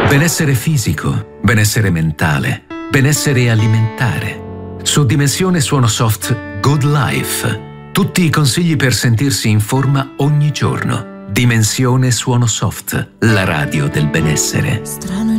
Benessere fisico, benessere mentale, benessere alimentare. Su Dimensione Suonosoft Good Life. Tutti i consigli per sentirsi in forma ogni giorno. Dimensione Suonosoft, la radio del benessere.